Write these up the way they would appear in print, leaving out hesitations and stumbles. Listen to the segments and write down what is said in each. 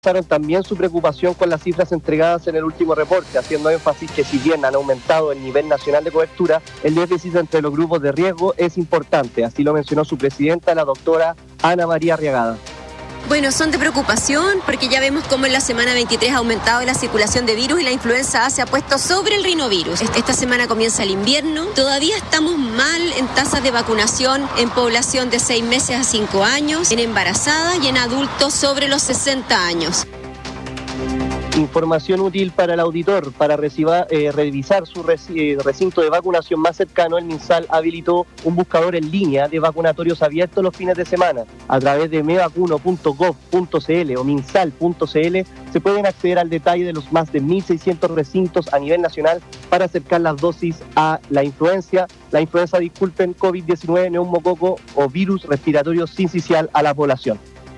expresaron también su preocupación con las cifras entregadas en el último reporte, haciendo énfasis que si bien han aumentado el nivel nacional de cobertura, el déficit entre los grupos de riesgo es importante. Así lo mencionó su presidenta, la doctora Ana María Arriagada. Bueno, son de preocupación porque ya vemos cómo en la semana 23 ha aumentado la circulación de virus y la influenza A se ha puesto sobre el rinovirus. Esta semana comienza el invierno. Todavía estamos mal en tasas de vacunación en población de 6 meses a 5 años, en embarazadas y en adultos sobre los 60 años. Información útil para el auditor. Para revisar su recinto de vacunación más cercano, el MinSal habilitó un buscador en línea de vacunatorios abiertos los fines de semana. A través de mevacuno.gov.cl o minsal.cl se pueden acceder al detalle de los más de 1.600 recintos a nivel nacional para acercar las dosis a la influenza, COVID-19, neumococo o virus respiratorio sincicial a la población.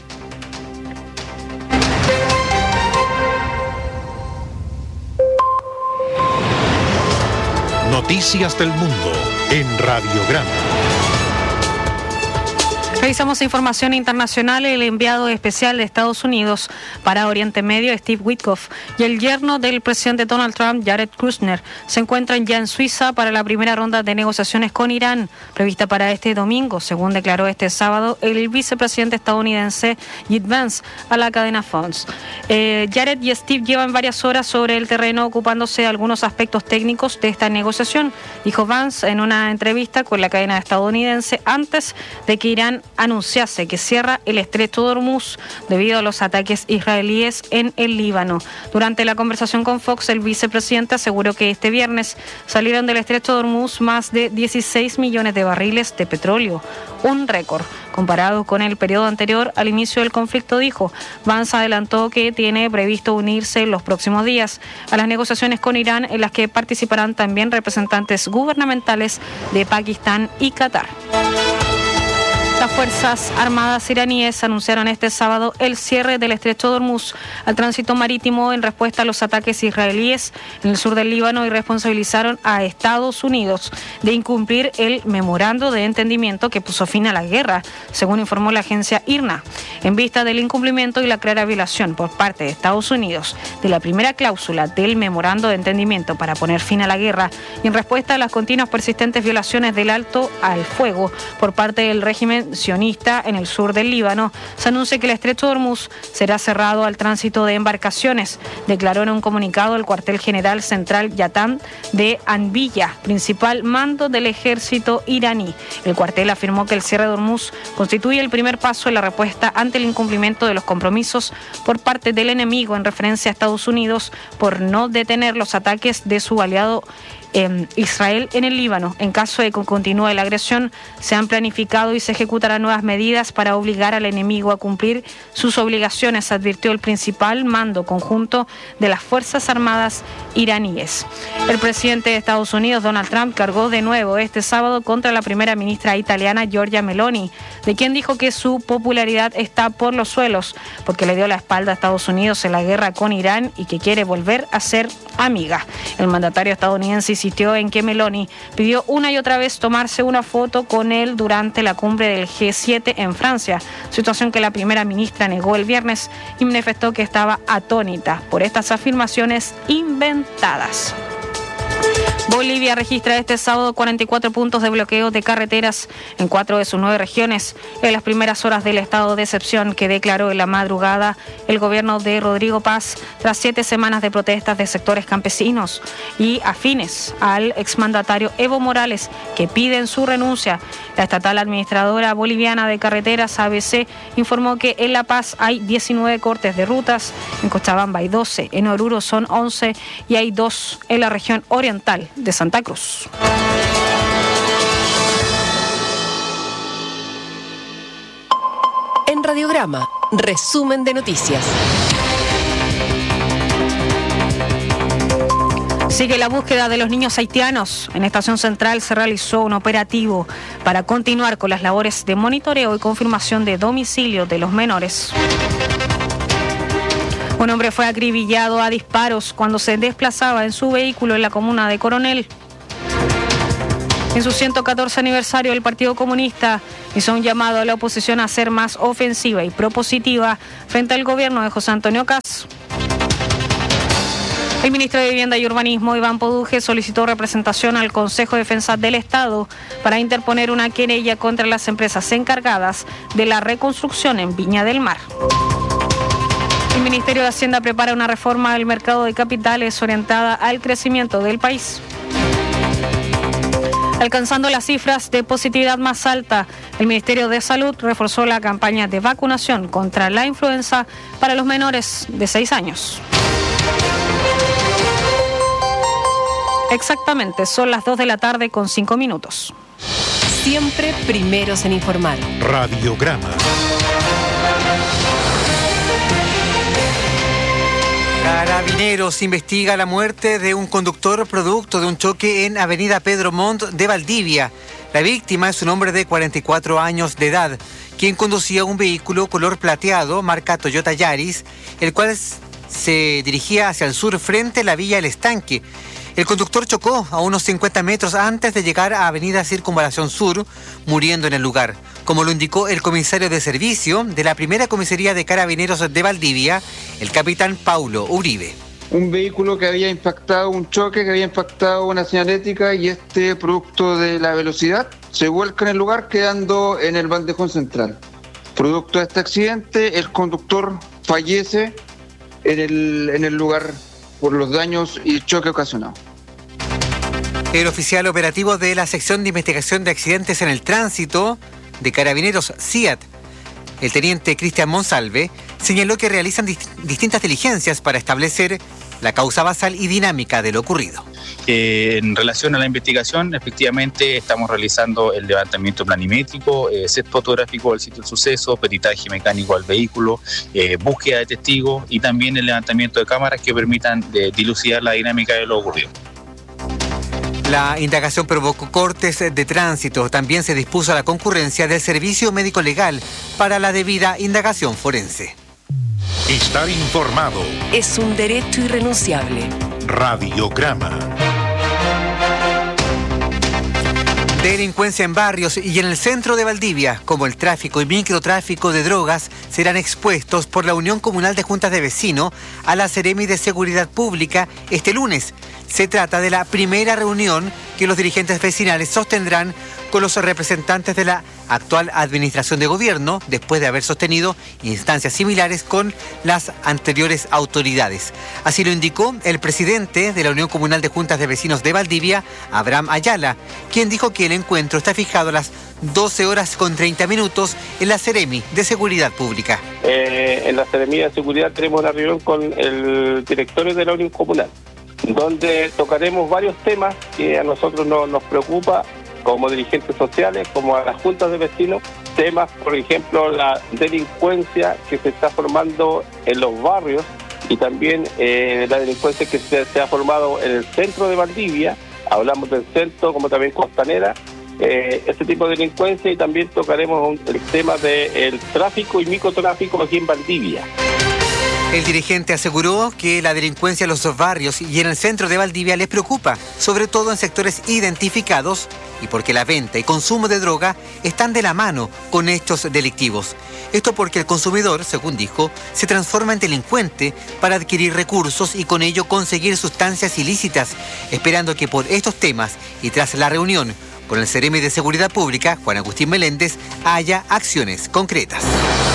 Noticias del Mundo en Radiograma. Revisamos información internacional. El enviado especial de Estados Unidos para Oriente Medio, Steve Witkoff, y el yerno del presidente Donald Trump, Jared Kushner, se encuentran ya en Suiza para la primera ronda de negociaciones con Irán, prevista para este domingo, según declaró este sábado el vicepresidente estadounidense JD Vance a la cadena Fox. Jared y Steve llevan varias horas sobre el terreno ocupándose de algunos aspectos técnicos de esta negociación, dijo Vance en una entrevista con la cadena estadounidense antes de que Irán anunciase que cierra el estrecho de Hormuz debido a los ataques israelíes en el Líbano. Durante la conversación con Fox, el vicepresidente aseguró que este viernes salieron del estrecho de Hormuz más de 16 millones de barriles de petróleo, un récord. Comparado con el periodo anterior al inicio del conflicto, dijo. Vance adelantó que tiene previsto unirse en los próximos días a las negociaciones con Irán, en las que participarán también representantes gubernamentales de Pakistán y Qatar. Las Fuerzas Armadas iraníes anunciaron este sábado el cierre del estrecho de Hormuz al tránsito marítimo en respuesta a los ataques israelíes en el sur del Líbano y responsabilizaron a Estados Unidos de incumplir el memorando de entendimiento que puso fin a la guerra, según informó la agencia IRNA. En vista del incumplimiento y la clara violación por parte de Estados Unidos de la primera cláusula del memorando de entendimiento para poner fin a la guerra y en respuesta a las continuas persistentes violaciones del alto al fuego por parte del régimen sionista en el sur del Líbano, se anuncia que el estrecho de Hormuz será cerrado al tránsito de embarcaciones, declaró en un comunicado el cuartel general central Yatam de Anbilla, principal mando del ejército iraní. El cuartel afirmó que el cierre de Hormuz constituye el primer paso en la respuesta ante el incumplimiento de los compromisos por parte del enemigo en referencia a Estados Unidos por no detener los ataques de su aliado Israel en el Líbano. En caso de que continúe la agresión, se han planificado y se ejecutarán nuevas medidas para obligar al enemigo a cumplir sus obligaciones, advirtió el principal mando conjunto de las Fuerzas Armadas iraníes. El presidente de Estados Unidos, Donald Trump, cargó de nuevo este sábado contra la primera ministra italiana, Giorgia Meloni, de quien dijo que su popularidad está por los suelos porque le dio la espalda a Estados Unidos en la guerra con Irán y que quiere volver a ser amiga. El mandatario estadounidense insistió en que Meloni pidió una y otra vez tomarse una foto con él durante la cumbre del G7 en Francia, situación que la primera ministra negó el viernes y manifestó que estaba atónita por estas afirmaciones inventadas. Bolivia registra este sábado 44 puntos de bloqueo de carreteras en 4 de sus 9 regiones en las primeras horas del estado de excepción que declaró en la madrugada el gobierno de Rodrigo Paz tras 7 semanas de protestas de sectores campesinos y afines al exmandatario Evo Morales que piden su renuncia. La estatal administradora boliviana de carreteras ABC informó que en La Paz hay 19 cortes de rutas, en Cochabamba hay 12, en Oruro son 11 y hay 2 en la región oriental de Santa Cruz. En Radiograma, resumen de noticias. Sigue la búsqueda de los niños haitianos. En Estación Central se realizó un operativo para continuar con las labores de monitoreo y confirmación de domicilio de los menores. Un hombre fue acribillado a disparos cuando se desplazaba en su vehículo en la comuna de Coronel. En su 114 aniversario, el Partido Comunista hizo un llamado a la oposición a ser más ofensiva y propositiva frente al gobierno de José Antonio Kast. El ministro de Vivienda y Urbanismo, Iván Poduje, solicitó representación al Consejo de Defensa del Estado para interponer una querella contra las empresas encargadas de la reconstrucción en Viña del Mar. El Ministerio de Hacienda prepara una reforma del mercado de capitales orientada al crecimiento del país. Alcanzando las cifras de positividad más alta, el Ministerio de Salud reforzó la campaña de vacunación contra la influenza para los menores de 6 años. Exactamente, son las 2 de la tarde con 5 minutos. Siempre primeros en informar. Radiograma. Carabineros investiga la muerte de un conductor producto de un choque en Avenida Pedro Montt de Valdivia. La víctima es un hombre de 44 años de edad, quien conducía un vehículo color plateado, marca Toyota Yaris, el cual se dirigía hacia el sur frente a la Villa El Estanque. El conductor chocó a unos 50 metros antes de llegar a Avenida Circunvalación Sur, muriendo en el lugar, como lo indicó el comisario de servicio de la primera comisaría de Carabineros de Valdivia, el capitán Paulo Uribe. Un vehículo que había impactado, un choque que había impactado una señalética y producto de la velocidad, se vuelca en el lugar quedando en el bandejón central. Producto de este accidente, el conductor fallece en el lugar por los daños y el choque ocasionado. El oficial operativo de la Sección de Investigación de Accidentes en el Tránsito de Carabineros CIAT, el teniente Cristian Monsalve, señaló que realizan distintas diligencias para establecer la causa basal y dinámica de lo ocurrido. En relación a la investigación, efectivamente estamos realizando el levantamiento planimétrico, set fotográfico del sitio del suceso, peritaje mecánico al vehículo, búsqueda de testigos y también el levantamiento de cámaras que permitan dilucidar la dinámica de lo ocurrido. La indagación provocó cortes de tránsito. También se dispuso la concurrencia del servicio médico legal para la debida indagación forense. Estar informado. Es un derecho irrenunciable. Radiograma. Delincuencia en barrios y en el centro de Valdivia, como el tráfico y microtráfico de drogas, serán expuestos por la Unión Comunal de Juntas de Vecinos a la Seremi de Seguridad Pública este lunes. Se trata de la primera reunión que los dirigentes vecinales sostendrán con los representantes de la actual administración de gobierno, después de haber sostenido instancias similares con las anteriores autoridades. Así lo indicó el presidente de la Unión Comunal de Juntas de Vecinos de Valdivia, Abraham Ayala, quien dijo que el encuentro está fijado a las 12 horas con 30 minutos en la Seremi de Seguridad Pública. En la Seremi de Seguridad tenemos una reunión con el directorio de la Unión Comunal, donde tocaremos varios temas que a nosotros nos preocupa como dirigentes sociales, como a las juntas de vecinos, temas, por ejemplo, la delincuencia que se está formando en los barrios y también la delincuencia que se ha formado en el centro de Valdivia, hablamos del centro como también Costanera, este tipo de delincuencia, y también tocaremos el tema del tráfico y microtráfico aquí en Valdivia. El dirigente aseguró que la delincuencia en los barrios y en el centro de Valdivia les preocupa, sobre todo en sectores identificados, y porque la venta y consumo de droga están de la mano con hechos delictivos. Esto porque el consumidor, según dijo, se transforma en delincuente para adquirir recursos y con ello conseguir sustancias ilícitas, esperando que por estos temas y tras la reunión con el Seremi de Seguridad Pública, Juan Agustín Meléndez, haya acciones concretas.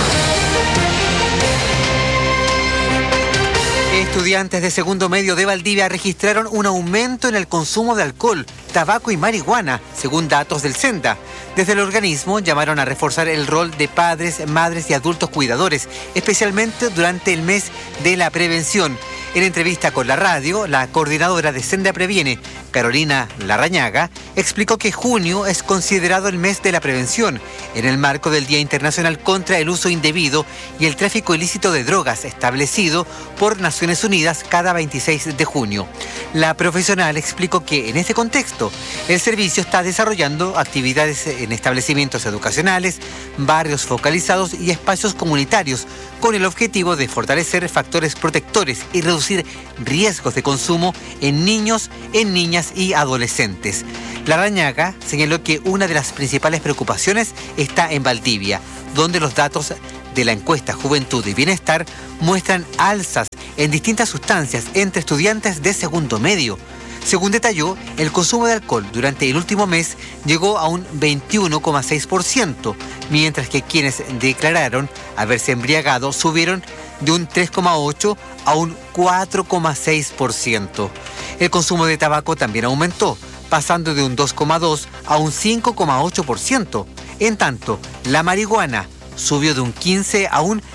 Estudiantes de segundo medio de Valdivia registraron un aumento en el consumo de alcohol, tabaco y marihuana, según datos del SENDA. Desde el organismo llamaron a reforzar el rol de padres, madres y adultos cuidadores, especialmente durante el mes de la prevención. En entrevista con la radio, la coordinadora de Senda Previene, Carolina Larrañaga, explicó que junio es considerado el mes de la prevención, en el marco del Día Internacional contra el Uso Indebido y el Tráfico Ilícito de Drogas, establecido por Naciones Unidas cada 26 de junio. La profesional explicó que en este contexto, el servicio está desarrollando actividades en establecimientos educacionales, barrios focalizados y espacios comunitarios, con el objetivo de fortalecer factores protectores y reducir riesgos de consumo en niños, en niñas y adolescentes. Larrañaga señaló que una de las principales preocupaciones está en Valdivia, donde los datos de la encuesta Juventud y Bienestar muestran alzas en distintas sustancias entre estudiantes de segundo medio. Según detalló, el consumo de alcohol durante el último mes llegó a un 21,6%, mientras que quienes declararon haberse embriagado subieron de un 3,8% a un 4,6%. El consumo de tabaco también aumentó, pasando de un 2,2% a un 5,8%. En tanto, la marihuana subió de un 15% a un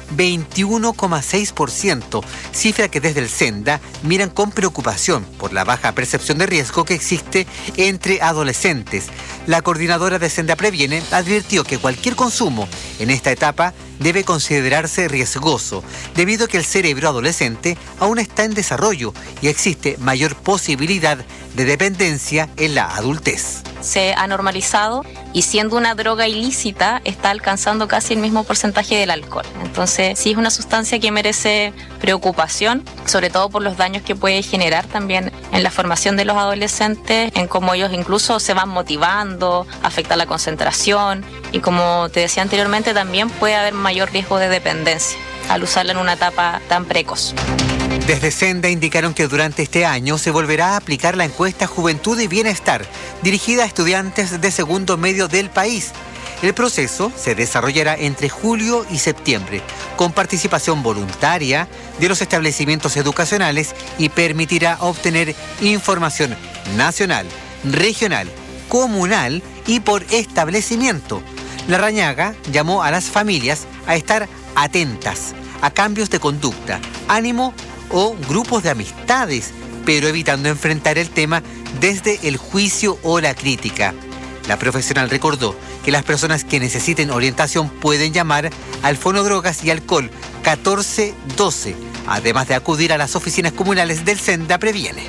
21,6%, cifra que desde el Senda miran con preocupación por la baja percepción de riesgo que existe entre adolescentes. La coordinadora de Senda Previene advirtió que cualquier consumo en esta etapa debe considerarse riesgoso, debido a que el cerebro adolescente aún está en desarrollo y existe mayor posibilidad de dependencia en la adultez. Se ha normalizado y siendo una droga ilícita está alcanzando casi el mismo porcentaje del alcohol. Entonces sí es una sustancia que merece preocupación, sobre todo por los daños que puede generar también en la formación de los adolescentes, en cómo ellos incluso se van motivando, afecta la concentración y, como te decía anteriormente, también puede haber mayor riesgo de dependencia al usarla en una etapa tan precoz. Desde Senda indicaron que durante este año se volverá a aplicar la encuesta Juventud y Bienestar, dirigida a estudiantes de segundo medio del país. El proceso se desarrollará entre julio y septiembre, con participación voluntaria de los establecimientos educacionales y permitirá obtener información nacional, regional, comunal y por establecimiento. Larrañaga llamó a las familias a estar atentas a cambios de conducta, ánimo o grupos de amistades, pero evitando enfrentar el tema desde el juicio o la crítica. La profesional recordó que las personas que necesiten orientación pueden llamar al Fono Drogas y Alcohol 1412, además de acudir a las oficinas comunales del Senda Previene.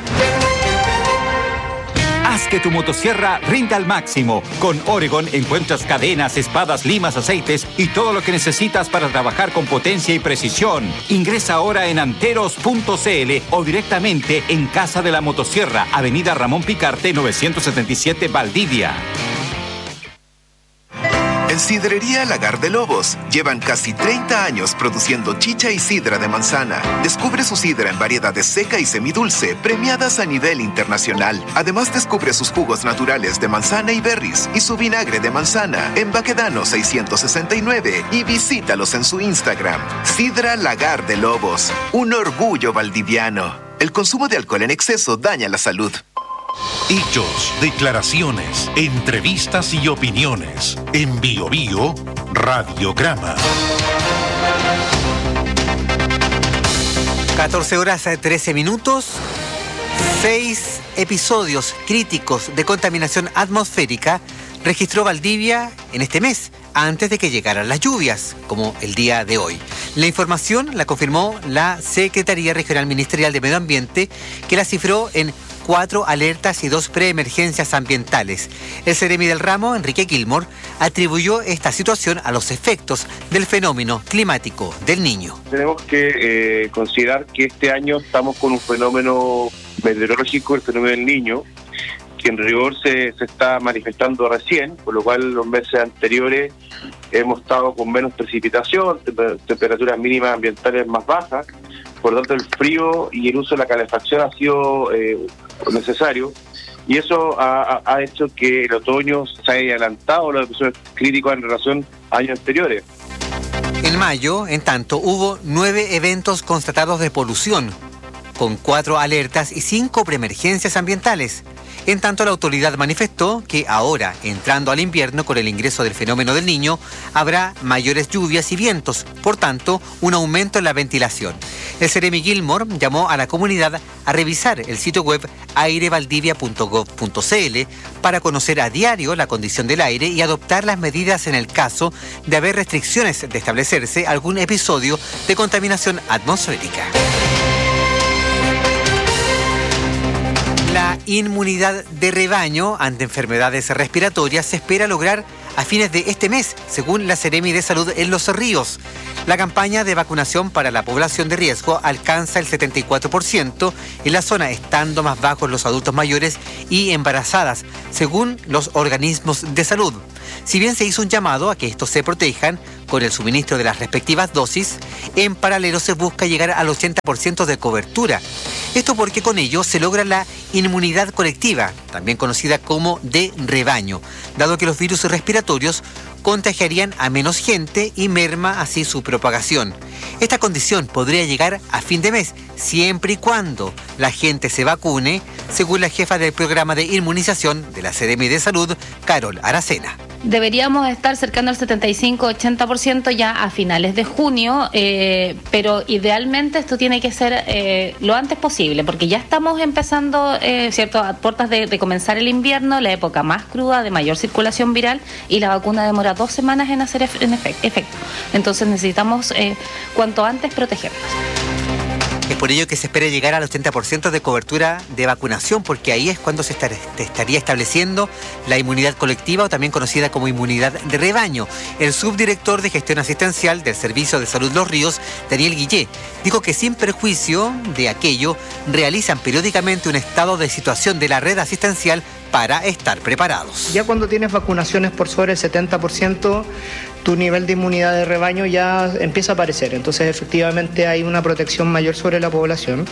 Haz que tu motosierra rinda al máximo. Con Oregon encuentras cadenas, espadas, limas, aceites y todo lo que necesitas para trabajar con potencia y precisión. Ingresa ahora en anteros.cl o directamente en Casa de la Motosierra, Avenida Ramón Picarte, 977 Valdivia. En Sidrería Lagar de Lobos llevan casi 30 años produciendo chicha y sidra de manzana. Descubre su sidra en variedades seca y semidulce, premiadas a nivel internacional. Además, descubre sus jugos naturales de manzana y berries y su vinagre de manzana en Baquedano 669 y visítalos en su Instagram. Sidra Lagar de Lobos, un orgullo valdiviano. El consumo de alcohol en exceso daña la salud. Hechos, declaraciones, entrevistas y opiniones. En Bio Bio, Radiograma. 14 horas 13 minutos. 6 episodios críticos de contaminación atmosférica registró Valdivia en este mes, antes de que llegaran las lluvias, como el día de hoy. La información la confirmó la Secretaría Regional Ministerial de Medio Ambiente, que la cifró en 4 alertas y 2 preemergencias ambientales. El Seremi del ramo, Enrique Gilmore, atribuyó esta situación a los efectos del fenómeno climático del Niño. Tenemos que considerar que este año estamos con un fenómeno meteorológico, el fenómeno del Niño, que en rigor se está manifestando recién, por lo cual los meses anteriores hemos estado con menos precipitación, temperaturas mínimas ambientales más bajas, por lo tanto el frío y el uso de la calefacción ha sido necesario, y eso ha hecho que el otoño se haya adelantado los episodios críticos en relación a años anteriores. En mayo, en tanto, hubo 9 eventos constatados de polución, con 4 alertas y 5 preemergencias ambientales. En tanto, la autoridad manifestó que ahora, entrando al invierno con el ingreso del fenómeno del Niño, habrá mayores lluvias y vientos, por tanto, un aumento en la ventilación. El Seremi Gilmore llamó a la comunidad a revisar el sitio web airevaldivia.gov.cl para conocer a diario la condición del aire y adoptar las medidas en el caso de haber restricciones de establecerse algún episodio de contaminación atmosférica. La inmunidad de rebaño ante enfermedades respiratorias se espera lograr a fines de este mes, según la Seremi de Salud en Los Ríos. La campaña de vacunación para la población de riesgo alcanza el 74% en la zona, estando más bajos los adultos mayores y embarazadas, según los organismos de salud. Si bien se hizo un llamado a que estos se protejan con el suministro de las respectivas dosis, en paralelo se busca llegar al 80% de cobertura. Esto porque con ello se logra la inmunidad colectiva, también conocida como de rebaño, dado que los virus respiratorios contagiarían a menos gente y merma así su propagación. Esta condición podría llegar a fin de mes, siempre y cuando la gente se vacune, según la jefa del programa de inmunización de la Seremi de Salud, Carol Aracena. Deberíamos estar cercano al 75-80% ya a finales de junio, pero idealmente esto tiene que ser lo antes posible, porque ya estamos empezando, ¿cierto?, a puertas de comenzar el invierno, la época más cruda, de mayor circulación viral, y la vacuna demora 2 semanas en hacer efecto. Entonces necesitamos cuanto antes protegernos. Es por ello que se espera llegar al 80% de cobertura de vacunación, porque ahí es cuando se estaría estableciendo la inmunidad colectiva, o también conocida como inmunidad de rebaño. El subdirector de gestión asistencial del Servicio de Salud Los Ríos, Daniel Guillé, dijo que sin perjuicio de aquello, realizan periódicamente un estado de situación de la red asistencial para estar preparados. Ya cuando tienes vacunaciones por sobre el 70%, tu nivel de inmunidad de rebaño ya empieza a aparecer. Entonces, efectivamente, hay una protección mayor sobre la población.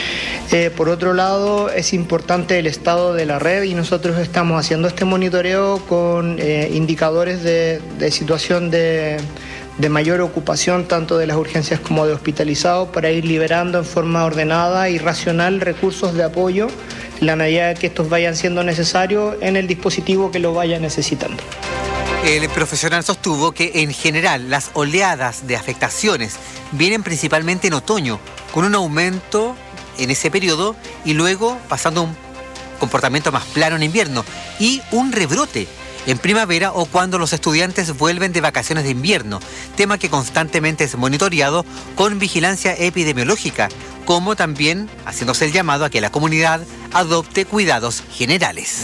Por otro lado, es importante el estado de la red, y nosotros estamos haciendo este monitoreo con indicadores de situación de mayor ocupación, tanto de las urgencias como de hospitalizados, para ir liberando en forma ordenada y racional recursos de apoyo en la medida que estos vayan siendo necesarios en el dispositivo que lo vaya necesitando. El profesional sostuvo que en general las oleadas de afectaciones vienen principalmente en otoño, con un aumento en ese periodo y luego pasando a un comportamiento más plano en invierno y un rebrote en primavera o cuando los estudiantes vuelven de vacaciones de invierno, tema que constantemente es monitoreado con vigilancia epidemiológica, como también haciéndose el llamado a que la comunidad adopte cuidados generales.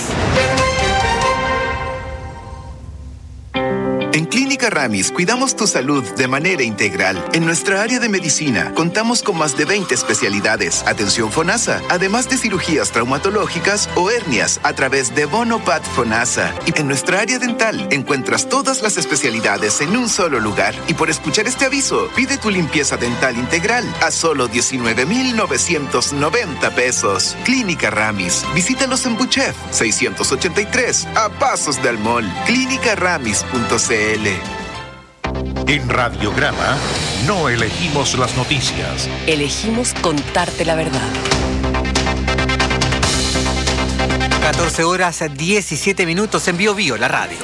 En Clínica Ramis cuidamos tu salud de manera integral. En nuestra área de medicina contamos con más de 20 especialidades, atención FONASA, además de cirugías traumatológicas o hernias a través de Bono Pat FONASA. Y en nuestra área dental encuentras todas las especialidades en un solo lugar. Y por escuchar este aviso, pide tu limpieza dental integral a solo 19,990 pesos. Clínica Ramis. Visítalos en Buchef 683, a pasos del mall. Clínicaramis.cl. En Radiograma no elegimos las noticias. Elegimos contarte la verdad. 14 horas 17 minutos en Bio Bio, la radio.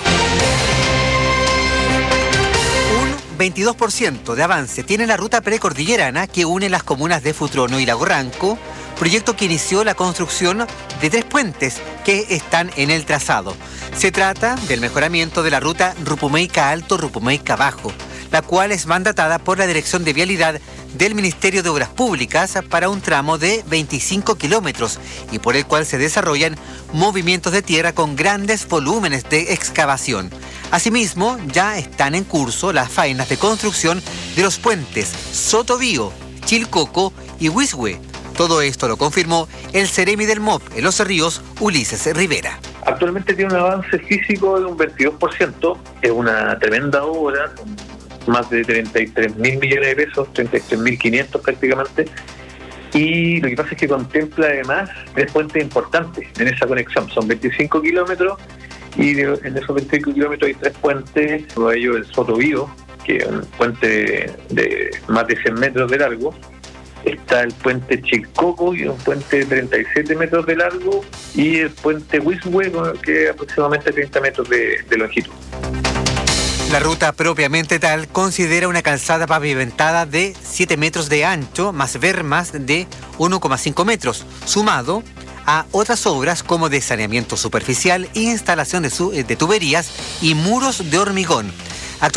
Un 22% de avance tiene la ruta precordillerana que une las comunas de Futrono y Lago Ranco, proyecto que inició la construcción de 3 puentes que están en el trazado. Se trata del mejoramiento de la ruta Rupumeica Alto, Rupumeica Bajo, la cual es mandatada por la Dirección de Vialidad del Ministerio de Obras Públicas para un tramo de 25 kilómetros y por el cual se desarrollan movimientos de tierra con grandes volúmenes de excavación. Asimismo, ya están en curso las faenas de construcción de los puentes Sotobío, Chilcoco y Huizhue. Todo esto lo confirmó el Seremi del MOP en Los Ríos, Ulises Rivera. Actualmente tiene un avance físico de un 22%, es una tremenda obra, con más de 33.000 millones de pesos, 33.500 prácticamente, y lo que pasa es que contempla además 3 puentes importantes en esa conexión, son 25 kilómetros, y en esos 25 kilómetros hay 3 puentes, uno de ellos el Sotobío, que es un puente de más de 100 metros de largo. Está el puente Chilcoco, y un puente de 37 metros de largo, y el puente Huizhue, que es aproximadamente 30 metros de longitud. La ruta propiamente tal considera una calzada pavimentada de 7 metros de ancho, más bermas de 1,5 metros, sumado a otras obras como de saneamiento superficial, instalación de tuberías y muros de hormigón.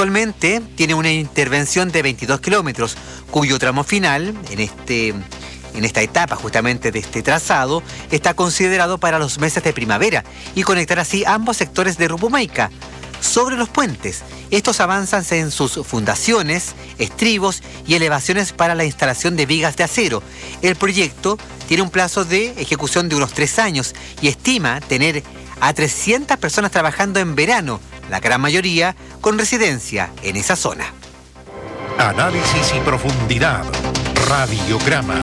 Actualmente tiene una intervención de 22 kilómetros, cuyo tramo final, en este en esta etapa justamente de este trazado está considerado para los meses de primavera y conectar así ambos sectores de Rupumaica. Sobre los puentes, estos avanzan en sus fundaciones, estribos y elevaciones para la instalación de vigas de acero. El proyecto tiene un plazo de ejecución de unos 3 años y estima tener a 300 personas trabajando en verano, la gran mayoría con residencia en esa zona. Análisis y profundidad. Radiograma.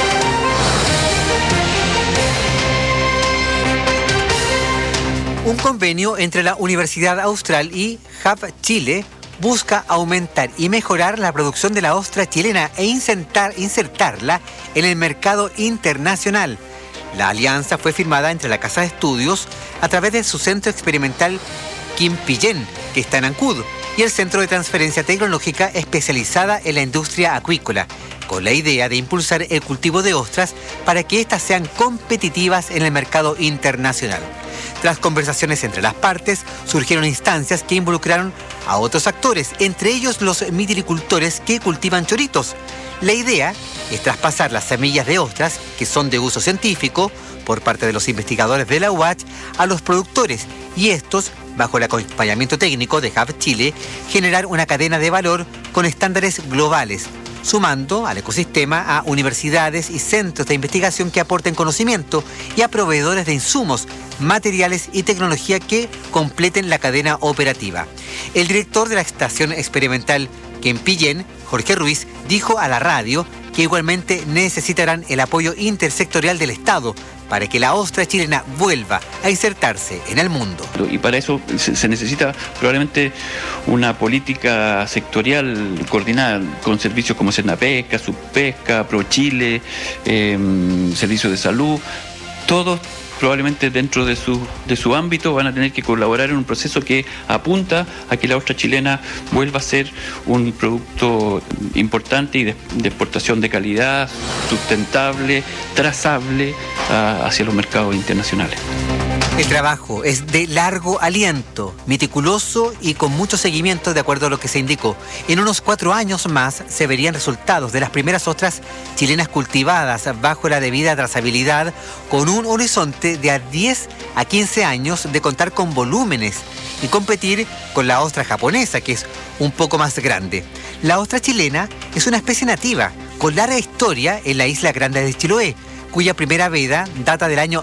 Un convenio entre la Universidad Austral y Hub Chile busca aumentar y mejorar la producción de la ostra chilena e insertarla en el mercado internacional. La alianza fue firmada entre la Casa de Estudios a través de su centro experimental Quimpiyen, que está en Ancud, y el Centro de Transferencia Tecnológica especializada en la industria acuícola, con la idea de impulsar el cultivo de ostras para que éstas sean competitivas en el mercado internacional. Tras conversaciones entre las partes, surgieron instancias que involucraron a otros actores, entre ellos los mitilicultores que cultivan choritos. La idea es traspasar las semillas de ostras, que son de uso científico, por parte de los investigadores de la UACH, a los productores, y estos, bajo el acompañamiento técnico de Hub Chile, generar una cadena de valor con estándares globales, sumando al ecosistema a universidades y centros de investigación que aporten conocimiento y a proveedores de insumos, materiales y tecnología que completen la cadena operativa. El director de la estación experimental Quimpiyen, Jorge Ruiz, dijo a la radio que igualmente necesitarán el apoyo intersectorial del Estado para que la ostra chilena vuelva a insertarse en el mundo. Y para eso se necesita probablemente una política sectorial coordinada con servicios como Senapesca, Subpesca, ProChile, Servicios de Salud, todos probablemente dentro de su ámbito van a tener que colaborar en un proceso que apunta a que la ostra chilena vuelva a ser un producto importante y de exportación de calidad, sustentable, trazable hacia los mercados internacionales. El trabajo es de largo aliento, meticuloso y con mucho seguimiento de acuerdo a lo que se indicó. En unos 4 años más se verían resultados de las primeras ostras chilenas cultivadas bajo la debida trazabilidad, con un horizonte de a 10 a 15 años de contar con volúmenes y competir con la ostra japonesa, que es un poco más grande. La ostra chilena es una especie nativa, con larga historia en la isla Grande de Chiloé, cuya primera veda data del año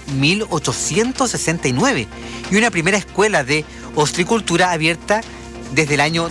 1869 y una primera escuela de ostricultura abierta desde el año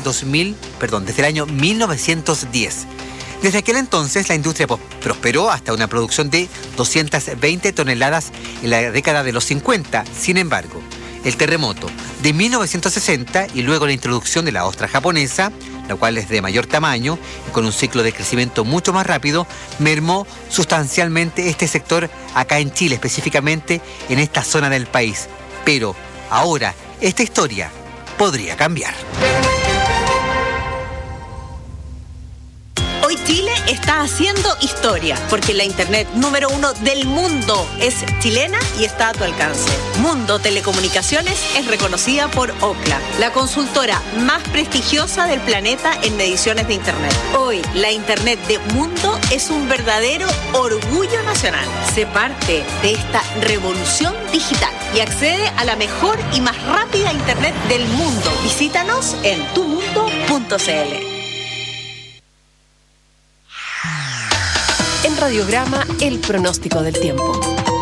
1910. Desde aquel entonces la industria prosperó hasta una producción de 220 toneladas en la década de los 50. Sin embargo, el terremoto de 1960 y luego la introducción de la ostra japonesa, la cual es de mayor tamaño y con un ciclo de crecimiento mucho más rápido, mermó sustancialmente este sector acá en Chile, específicamente en esta zona del país. Pero ahora esta historia podría cambiar. Hoy Chile está haciendo historia, porque la internet número 1 del mundo es chilena y está a tu alcance. Mundo Telecomunicaciones es reconocida por Ookla, la consultora más prestigiosa del planeta en mediciones de internet. Hoy, la internet de Mundo es un verdadero orgullo nacional. Sé parte de esta revolución digital y accede a la mejor y más rápida internet del mundo. Visítanos en tumundo.cl. En Radiograma, el pronóstico del tiempo.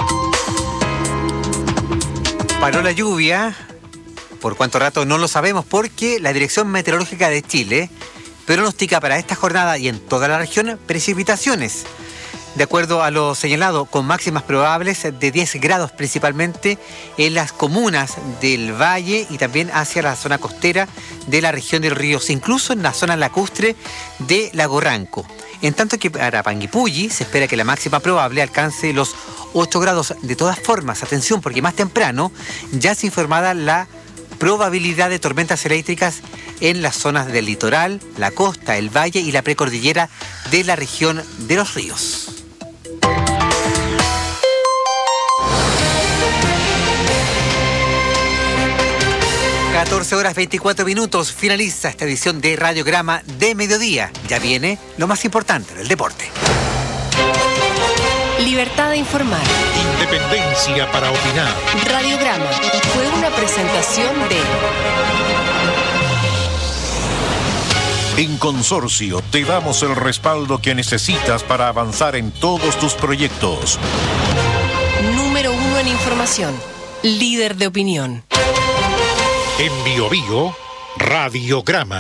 Paró la lluvia, por cuánto rato no lo sabemos, porque la Dirección Meteorológica de Chile pronostica para esta jornada y en toda la región precipitaciones. De acuerdo a lo señalado, con máximas probables de 10 grados principalmente en las comunas del valle y también hacia la zona costera de la región de los ríos, incluso en la zona lacustre de Lago Ranco. En tanto que para Panguipulli se espera que la máxima probable alcance los 8 grados. De todas formas, atención, porque más temprano ya se informada la probabilidad de tormentas eléctricas en las zonas del litoral, la costa, el valle y la precordillera de la región de los ríos. (14:24) finaliza esta edición de Radiograma de mediodía. Ya viene lo más importante del deporte. Libertad de informar. Independencia para opinar. Radiograma fue una presentación de... En Consorcio te damos el respaldo que necesitas para avanzar en todos tus proyectos. Número 1 en información. Líder de opinión. En Bio Bio, Radiograma.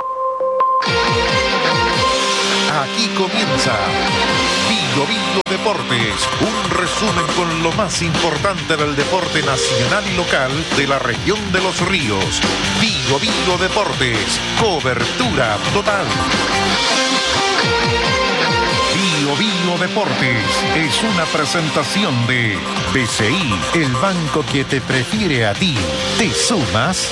Aquí comienza Bio Bio Deportes, un resumen con lo más importante del deporte nacional y local de la región de Los Ríos. Bio Bio Deportes, cobertura total. Bio Bio Deportes es una presentación de BCI, el banco que te prefiere a ti. ¿Te sumas?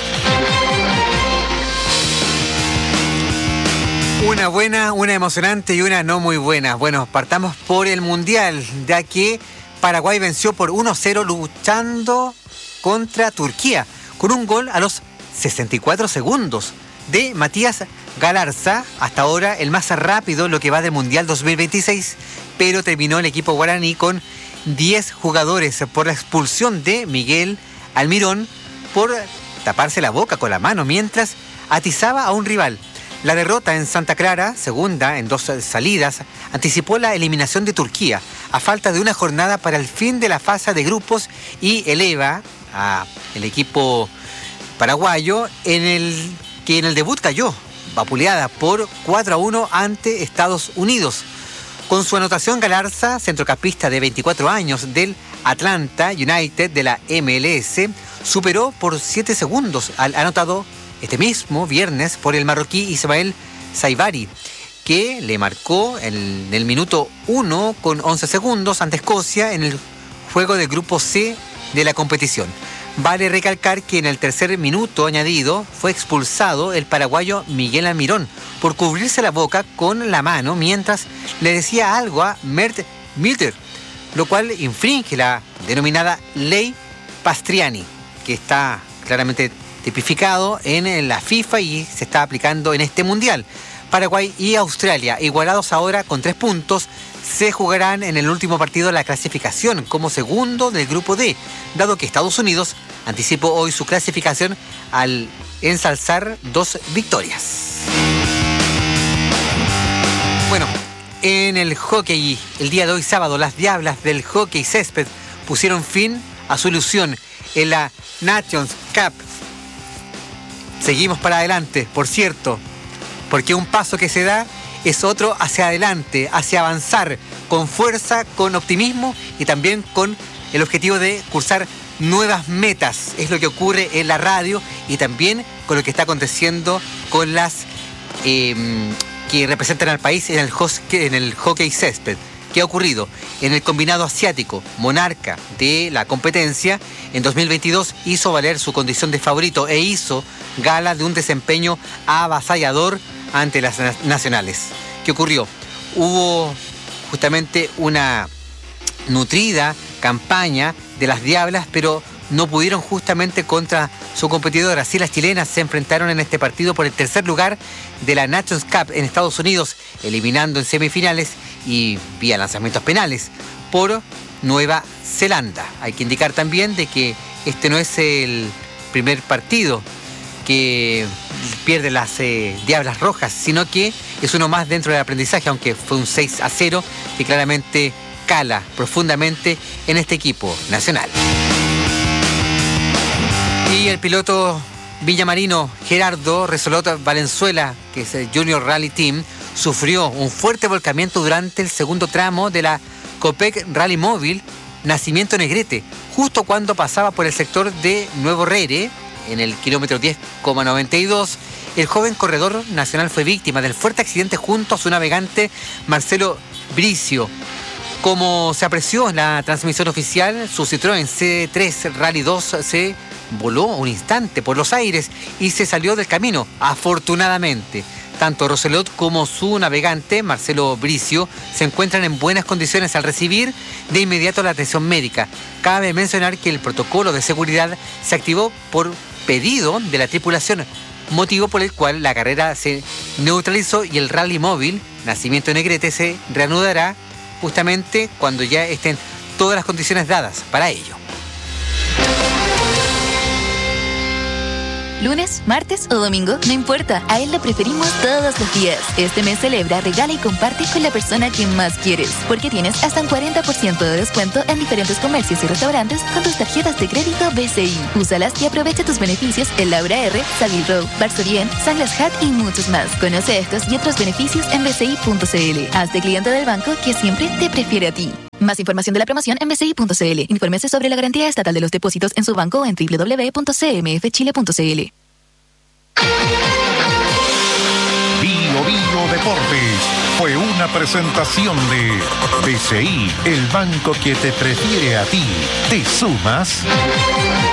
Una buena, una emocionante y una no muy buena. Bueno, partamos por el Mundial, ya que Paraguay venció por 1-0 luchando contra Turquía, con un gol a los 64 segundos de Matías Galarza, hasta ahora el más rápido lo que va del Mundial 2026, pero terminó el equipo guaraní con 10 jugadores por la expulsión de Miguel Almirón por taparse la boca con la mano mientras atizaba a un rival. La derrota en Santa Clara, segunda en 2 salidas, anticipó la eliminación de Turquía a falta de una jornada para el fin de la fase de grupos y eleva al equipo paraguayo en el debut cayó vapuleada por 4-1 ante Estados Unidos. Con su anotación, Galarza, centrocampista de 24 años del Atlanta United de la MLS, superó por 7 segundos al anotado este mismo viernes por el marroquí Ismael Saibari, que le marcó en el minuto 1 con 11 segundos ante Escocia en el juego del grupo C de la competición. Vale recalcar que en el tercer minuto añadido fue expulsado el paraguayo Miguel Almirón por cubrirse la boca con la mano mientras le decía algo a Mert Milter, lo cual infringe la denominada Ley Pastriani, que está claramente tipificado en la FIFA y se está aplicando en este Mundial. Paraguay y Australia, igualados ahora con 3 puntos, se jugarán en el último partido la clasificación como segundo del grupo D, dado que Estados Unidos anticipó hoy su clasificación al ensalzar 2 victorias. Bueno, en el hockey, el día de hoy sábado, las Diablas del hockey césped pusieron fin a su ilusión en la Nations Cup. Seguimos para adelante, por cierto, porque un paso que se da es otro hacia adelante, hacia avanzar con fuerza, con optimismo y también con el objetivo de cursar nuevas metas. Es lo que ocurre en la radio y también con lo que está aconteciendo con las que representan al país en el hockey césped. ¿Qué ha ocurrido? En el combinado asiático, monarca de la competencia, en 2022 hizo valer su condición de favorito e hizo gala de un desempeño avasallador ante las nacionales. ¿Qué ocurrió? Hubo justamente una nutrida campaña de las Diablas, pero no pudieron justamente contra su competidora. Así las chilenas se enfrentaron en este partido por el tercer lugar de la Nations Cup en Estados Unidos, eliminando en semifinales y vía lanzamientos penales por Nueva Zelanda. Hay que indicar también de que este no es el primer partido que pierde las Diablas Rojas, sino que es uno más dentro del aprendizaje, aunque fue un 6-0 que claramente cala profundamente en este equipo nacional. Y el piloto villamarino Gerardo Resolot Valenzuela, que es el Junior Rally Team, sufrió un fuerte volcamiento durante el segundo tramo de la Copec Rally Móvil Nacimiento Negrete, justo cuando pasaba por el sector de Nuevo Rere, en el kilómetro 10,92. El joven corredor nacional fue víctima del fuerte accidente junto a su navegante Marcelo Bricio. Como se apreció en la transmisión oficial, su Citroën C3 Rally 2 se voló un instante por los aires y se salió del camino, afortunadamente. Tanto Roselot como su navegante, Marcelo Bricio, se encuentran en buenas condiciones al recibir de inmediato la atención médica. Cabe mencionar que el protocolo de seguridad se activó por pedido de la tripulación, motivo por el cual la carrera se neutralizó y el rally móvil Nacimiento Negrete se reanudará justamente cuando ya estén todas las condiciones dadas para ello. Lunes, martes o domingo, no importa, a él lo preferimos todos los días. Este mes celebra, regala y comparte con la persona que más quieres, porque tienes hasta un 40% de descuento en diferentes comercios y restaurantes con tus tarjetas de crédito BCI. Úsalas y aprovecha tus beneficios en Laura R, Savile Row, Barcelona, Sunglass Hut y muchos más. Conoce estos y otros beneficios en bci.cl. Hazte cliente del banco que siempre te prefiere a ti. Más información de la promoción en bci.cl. Infórmese sobre la garantía estatal de los depósitos en su banco en www.cmfchile.cl. Bio Bio Deportes fue una presentación de BCI, el banco que te prefiere a ti. ¿Te sumas?